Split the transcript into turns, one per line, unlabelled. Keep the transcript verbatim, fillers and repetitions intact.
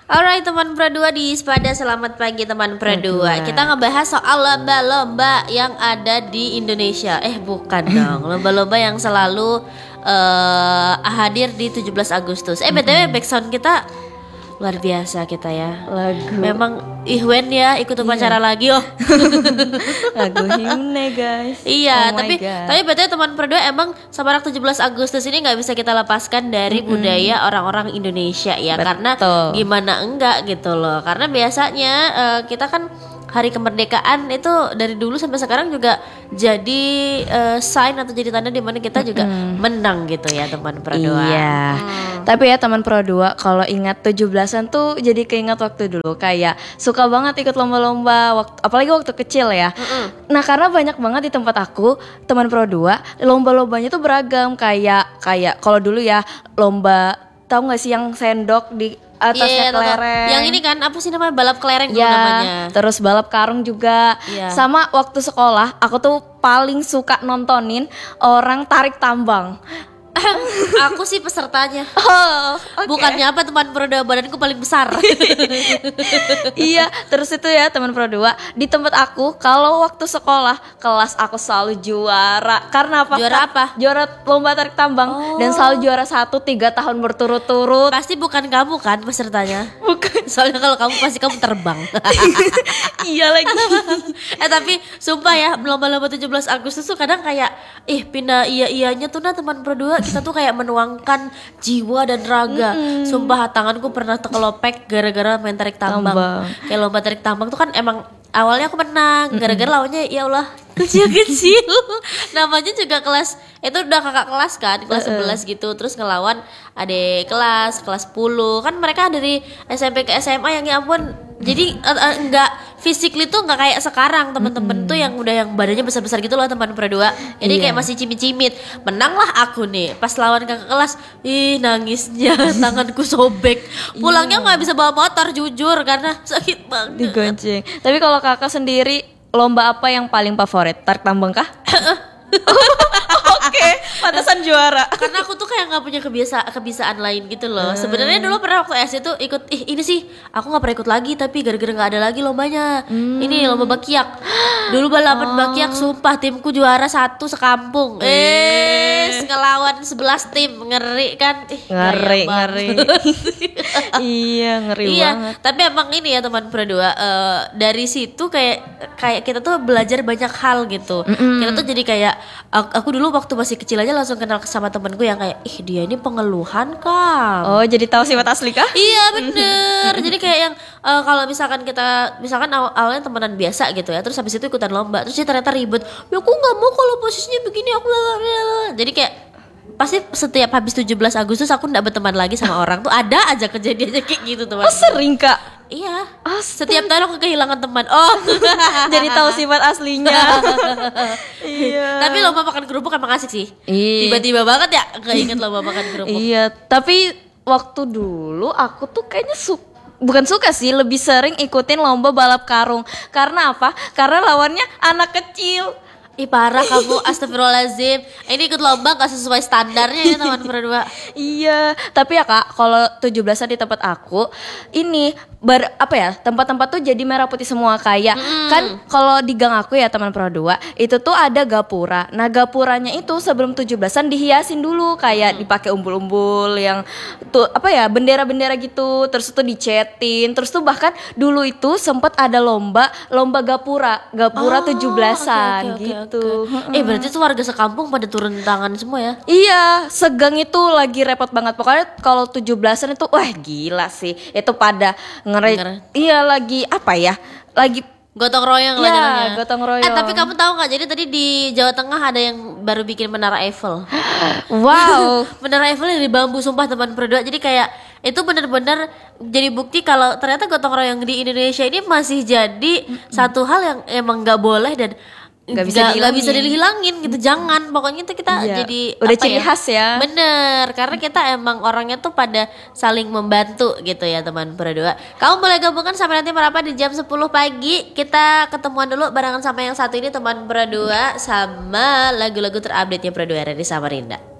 Alright teman Pro dua di Spada, selamat pagi teman Pro dua. Kita ngebahas soal lomba-lomba yang ada di Indonesia. Eh bukan dong, lomba-lomba yang selalu uh, hadir di tujuh belas Agustus. Eh B T W backsound kita luar biasa kita ya.
Lagu
memang Ihwen ya ikut upacara
iya.
lagi oh.
Lagu himne guys.
Iya,
oh
tapi tapi betul teman Pro dua emang Semarak tujuh belas Agustus ini nggak bisa kita lepaskan dari mm-hmm. budaya orang-orang Indonesia ya. Betul. Karena gimana enggak gitu loh. Karena biasanya uh, kita kan Hari Kemerdekaan itu dari dulu sampai sekarang juga jadi uh, sign atau jadi tanda di mana kita juga mm-hmm. menang gitu ya teman Pro dua.
Iya. Hmm. Tapi ya teman Pro dua kalau ingat tujuh belasan tuh jadi keingat waktu dulu kayak suka banget ikut lomba-lomba waktu apalagi waktu kecil ya. Mm-hmm. Nah, karena banyak banget di tempat aku teman Pro dua lomba-lombanya tuh beragam kayak kayak kalau dulu ya lomba tahu nggak sih yang sendok di atasnya yeah, kelereng.
Yang ini kan apa sih namanya balap kelereng
ya,
namanya.
Terus balap karung juga. Yeah. Sama waktu sekolah aku tuh paling suka nontonin orang tarik tambang.
Aku sih pesertanya.
Oh, okay.
Bukannya apa teman Pro dua, badanku paling besar.
Iya, terus itu ya teman Pro dua di tempat aku kalau waktu sekolah kelas aku selalu juara. Karena apa?
Juara apa?
Juara lomba tarik tambang oh. Dan selalu juara satu tiga tahun berturut-turut.
Pasti bukan kamu kan pesertanya?
Bukan.
Soalnya kalau kamu pasti kamu terbang.
Iya lagi.
Eh tapi sumpah ya lomba-lomba tujuh belas Agustus tuh kadang kayak ih pindah iya-iyanya tuh nah teman Pro dua kita tuh kayak menuangkan jiwa dan raga. Mm-hmm. Sumpah tanganku pernah terkelopek gara-gara main tarik tambang. tambang. Kayak lomba tarik tambang tuh kan emang awalnya aku menang mm-hmm. gara-gara lawannya ya Allah kecil-kecil. Namanya juga kelas itu udah kakak kelas kan, kelas sebelas gitu. Terus ngelawan adik kelas, kelas sepuluh. Kan mereka dari S M P ke S M A yang ya ampun. Jadi uh, uh, enggak physically tuh enggak kayak sekarang temen-temen mm-hmm. tuh yang udah yang badannya besar-besar gitu loh teman Pro dua. Jadi yeah. kayak masih cimit-cimit. Menanglah aku nih. Pas lawan kakak kelas, ih nangisnya tanganku sobek. Pulangnya enggak yeah. bisa bawa motor jujur karena sakit banget.
Digonceng. Tapi kalau kakak sendiri lomba apa yang paling favorit? Tarik tambang kah? Oke, okay, pantesan juara.
Karena aku tuh kayak nggak punya kebiasa kebiasaan lain gitu loh. Hmm. Sebenarnya dulu pernah waktu S D tuh ikut, ih ini sih aku nggak pernah ikut lagi tapi gara-gara nggak ada lagi lombanya. Hmm. Ini lomba bakiak. Dulu balapan oh. bakiak, sumpah timku juara satu sekampung. Eh, ngelawan sebelas tim, ngeri kan? Ih,
ngeri, ngeri. Iya, ngeri
iya,
banget.
Tapi emang ini ya teman Pro dua, uh, dari situ kayak kayak kita tuh belajar banyak hal gitu. Mm-mm. Kita tuh jadi kayak aku dulu waktu masih kecil aja langsung kenal sama temenku yang kayak ih dia ini pengeluhan kan.
Oh jadi tahu sifat asli kah?
Iya bener. Jadi kayak yang uh, kalau misalkan kita misalkan aw- awalnya temenan biasa gitu ya, terus habis itu ikutan lomba, terus dia ternyata ribet. Ya aku nggak mau kalau posisinya begini aku. Jadi kayak pasti setiap habis tujuh belas Agustus aku nggak berteman lagi sama orang tuh ada aja kejadiannya kayak gitu teman.
Oh sering kak?
Iya. Oh, setiap tahun aku kehilangan teman. Oh,
jadi tahu sifat aslinya. Iya.
Tapi lomba makan kerupuk emang asik sih.
Iya.
Tiba-tiba banget ya keinget lomba makan kerupuk.
Iya. Tapi waktu dulu aku tuh kayaknya suka. Bukan suka sih, lebih sering ikutin lomba balap karung. Karena apa? Karena lawannya anak kecil.
Ih parah kamu, astagfirullahaladzim. Ini ikut lomba gak sesuai standarnya ya teman Pro dua.
Iya, tapi ya kak, kalau tujuh belasan di tempat aku ini ber, apa ya, tempat-tempat tuh jadi merah putih semua kayak hmm. kan kalau di gang aku ya teman Pro dua itu tuh ada gapura. Nah gapuranya itu sebelum tujuh belasan dihiasin dulu kayak hmm. dipakai umbul-umbul yang tuh apa ya bendera-bendera gitu, terus tuh dicetin, terus tuh bahkan dulu itu sempat ada lomba lomba gapura, gapura tujuh belasan gitu. Tuh.
Eh berarti tuh warga sekampung pada turun tangan semua ya?
Iya, segang itu lagi repot banget. Pokoknya kalau tujuh belasan itu wah gila sih. Itu pada ngeri. Nger- iya lagi apa ya? Lagi
gotong royong lah
ya,
jadinya.
Gotong royong.
Eh tapi kamu tahu nggak? Jadi tadi di Jawa Tengah ada yang baru bikin menara Eiffel.
Wow,
menara Eiffel dari bambu sumpah teman Pro dua. Jadi kayak itu benar-benar jadi bukti kalau ternyata gotong royong di Indonesia ini masih jadi mm-hmm. satu hal yang emang nggak boleh dan nggak bisa dihilangin. Gak bisa dihilangin gitu, jangan pokoknya itu kita iya. jadi
udah ciri ya? khas ya.
Bener, karena kita emang orangnya tuh pada saling membantu gitu ya teman Pro dua. Kamu boleh gabungkan sampai nanti merapat di jam sepuluh pagi. Kita ketemuan dulu barengan sama yang satu ini teman Pro dua sama lagu-lagu terupdate nya Pro dua dari Samarinda.